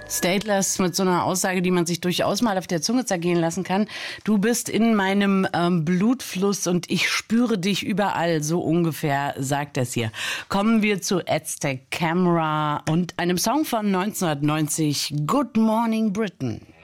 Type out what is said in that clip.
Stateless mit so einer Aussage, die man sich durchaus mal auf der Zunge zergehen lassen kann. Du bist in meinem Blutfluss und ich spüre dich überall, so ungefähr sagt es hier. Kommen wir zu Aztec Camera und einem Song von 1990, Good Morning Britain.